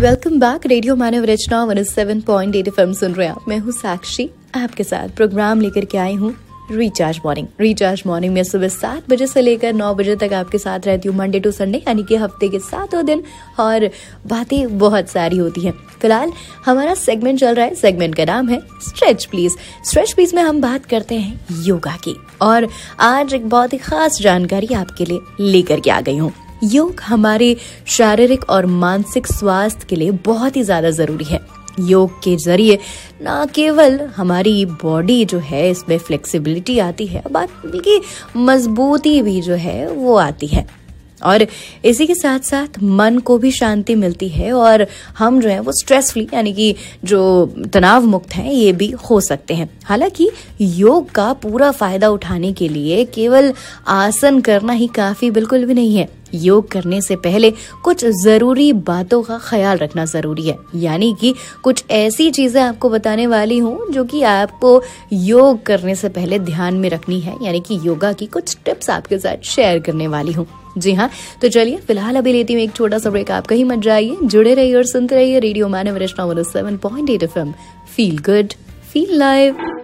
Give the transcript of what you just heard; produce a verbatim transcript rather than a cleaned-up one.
Welcome back. Radio मानव रचना one seven point eight FM सुन रहे हैं आप। मैं हूँ साक्षी, आपके साथ प्रोग्राम लेकर के आई हूँ रिचार्ज मॉर्निंग। रिचार्ज मॉर्निंग में सुबह सात बजे से लेकर नौ बजे तक आपके साथ रहती हूँ, मंडे टू संडे, यानी कि हफ्ते के सातों दिन, और बातें बहुत सारी होती हैं। फिलहाल हमारा सेगमेंट चल रहा है, सेगमेंट का नाम है स्ट्रेच प्लीज। स्ट्रेच प्लीज में हम बात करते हैं योगा की, और आज एक बहुत ही खास जानकारी आपके लिए लेकर के आ गई हूँ। योग हमारे शारीरिक और मानसिक स्वास्थ्य के लिए बहुत ही ज्यादा जरूरी है। योग के जरिए न केवल हमारी बॉडी जो है इसमें फ्लेक्सिबिलिटी आती है, बल्कि मजबूती भी जो है वो आती है, और इसी के साथ साथ मन को भी शांति मिलती है, और हम जो है वो स्ट्रेस फ्री यानी कि जो तनाव मुक्त हैं ये भी हो सकते हैं। हालांकि योग का पूरा फायदा उठाने के लिए केवल आसन करना ही काफी बिल्कुल भी नहीं है। योग करने से पहले कुछ जरूरी बातों का ख्याल रखना जरूरी है, यानी कि कुछ ऐसी चीजें आपको बताने वाली हूँ जो कि आपको योग करने से पहले ध्यान में रखनी है, यानी कि योगा की कुछ टिप्स आपके साथ शेयर करने वाली हूँ। जी हाँ, तो चलिए फिलहाल अभी लेती हूँ एक छोटा सा ब्रेक। आप कहीं मत जाइए, जुड़े रहिए और सुनते रहिए रेडियो मानव रचना one seven point eight FM. Feel good, feel live.